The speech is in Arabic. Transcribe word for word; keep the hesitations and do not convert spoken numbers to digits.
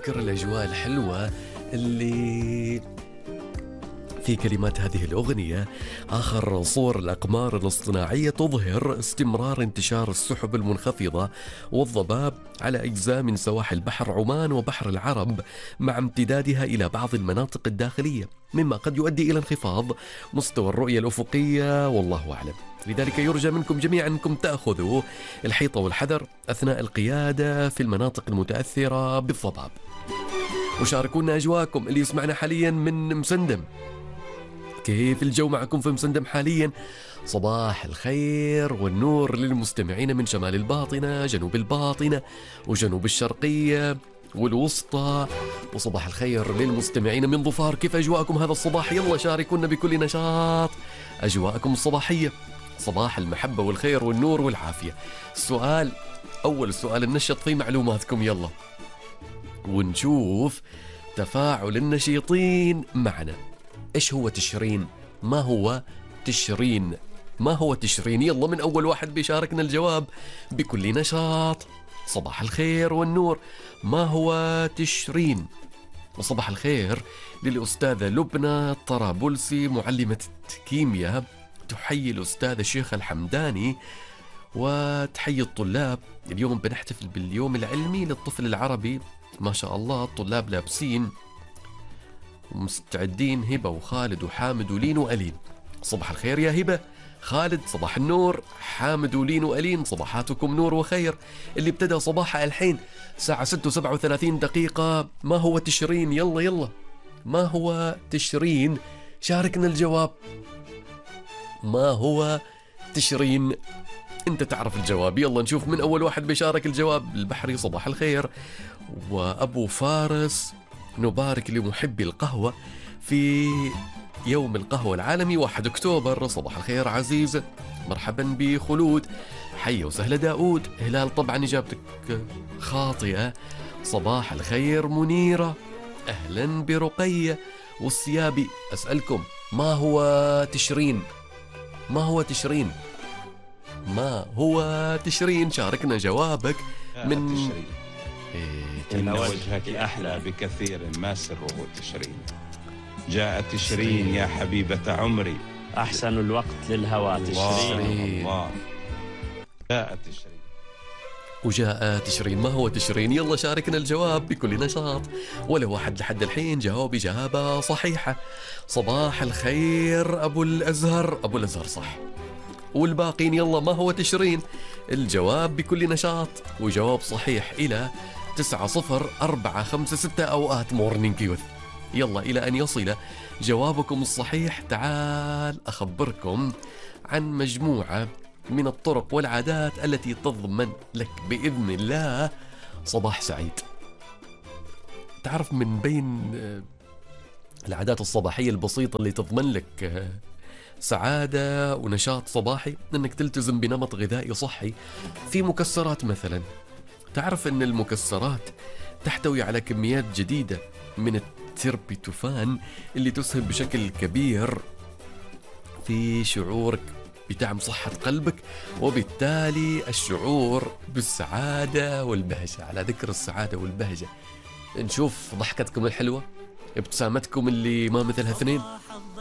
نذكر الأجواء الحلوة اللي في كلمات هذه الأغنية. آخر صور الأقمار الاصطناعية تظهر استمرار انتشار السحب المنخفضة والضباب على أجزاء من سواحل بحر عمان وبحر العرب مع امتدادها إلى بعض المناطق الداخلية، مما قد يؤدي إلى انخفاض مستوى الرؤية الأفقية والله أعلم. لذلك يرجى منكم جميعا أنكم تأخذوا الحيطة والحذر أثناء القيادة في المناطق المتأثرة بالضباب. وشاركونا أجواءكم اللي يسمعنا حاليا من مسندم. كيف الجو معكم في مسندم حاليا؟ صباح الخير والنور للمستمعين من شمال الباطنة، جنوب الباطنة وجنوب الشرقية والوسطى، وصباح الخير للمستمعين من ظفار. كيف أجواءكم هذا الصباح؟ يلا شاركونا بكل نشاط أجواءكم الصباحية، صباح المحبة والخير والنور والعافية. السؤال أول سؤال ننشط فيه معلوماتكم يلا ونشوف تفاعل النشيطين معنا. إيش هو تشرين؟ ما هو تشرين؟ ما هو تشرين؟ يلا من أول واحد بيشاركنا الجواب بكل نشاط. صباح الخير والنور، ما هو تشرين؟ وصباح الخير للأستاذة لبنى طرابلسي معلمة كيمياء، تحيي الأستاذ الشيخ الحمداني وتحيي الطلاب. اليوم بنحتفل باليوم العلمي للطفل العربي، ما شاء الله الطلاب لابسين ومستعدين، هبة وخالد وحامد ولين وألين. صباح الخير يا هبة، خالد صباح النور، حامد ولين وألين صباحاتكم نور وخير. اللي ابتدى صباحها الحين ساعة ستة وسبعة وثلاثين دقيقة، ما هو تشرين؟ يلا يلا ما هو تشرين؟ شاركنا الجواب. ما هو تشرين؟ انت تعرف الجواب. يلا نشوف من أول واحد بيشارك الجواب. البحري صباح الخير، وأبو فارس نبارك لمحبي القهوة في يوم القهوة العالمي واحد أكتوبر. صباح الخير عزيزة، مرحبا بخلود، حي وسهلا داود. هلال طبعا إجابتك خاطئة. صباح الخير منيرة، أهلا برقية والسيابي. أسألكم ما هو تشرين؟ ما هو تشرين؟ ما هو تشرين؟ شاركنا جوابك من تشرين. إيه إن وجهك أحلى بكثير ما سره تشرين. جاء تشرين يا حبيبة عمري، أحسن الوقت للهوى تشرين. الله. جاء تشرين وجاء تشرين. ما هو تشرين؟ يلا شاركنا الجواب بكل نشاط. ولا واحد لحد الحين جاوب إجابة صحيحة. صباح الخير أبو الأزهر، أبو الأزهر صح. والباقين يلا ما هو تشرين؟ الجواب بكل نشاط وجواب صحيح إلى تسعة صفر أربعة خمسة ستة أوقات مورنينج يوث. يلا إلى أن يصل جوابكم الصحيح تعال أخبركم عن مجموعة من الطرق والعادات التي تضمن لك بإذن الله صباح سعيد. تعرف من بين العادات الصباحية البسيطة اللي تضمن لك سعادة ونشاط صباحي أنك تلتزم بنمط غذائي صحي في مكسرات مثلا. تعرف أن المكسرات تحتوي على كميات جديدة من التربيتوفان اللي تسهم بشكل كبير في شعورك بدعم صحة قلبك وبالتالي الشعور بالسعادة والبهجة. على ذكر السعادة والبهجة، نشوف ضحكتكم الحلوة، ابتسامتكم اللي ما مثلها اثنين.